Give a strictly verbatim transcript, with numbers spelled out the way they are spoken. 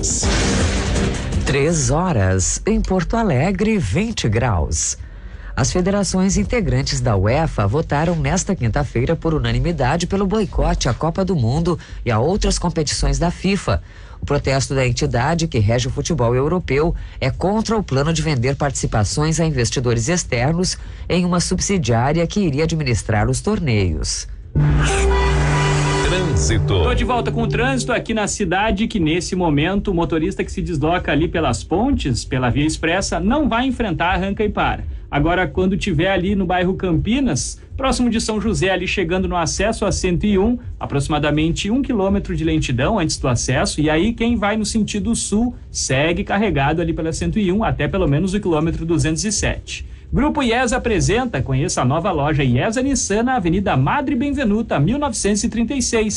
horas. Três horas em Porto Alegre, vinte graus. As federações integrantes da UEFA votaram nesta quinta-feira por unanimidade pelo boicote à Copa do Mundo e a outras competições da FIFA. O protesto da entidade que rege o futebol europeu é contra o plano de vender participações a investidores externos em uma subsidiária que iria administrar os torneios. Trânsito. Tô de volta com o trânsito aqui na cidade, que nesse momento o motorista que se desloca ali pelas pontes, pela Via Expressa, não vai enfrentar arranca e para. Agora, quando tiver ali no bairro Campinas, próximo de São José, ali chegando no acesso a cento e um, aproximadamente um quilômetro de lentidão antes do acesso, e aí quem vai no sentido sul segue carregado ali pela cento e um até pelo menos o quilômetro duzentos e sete. Grupo IESA apresenta, conheça a nova loja IESA Nissan na Avenida Madre Benvenuta, mil novecentos e trinta e seis.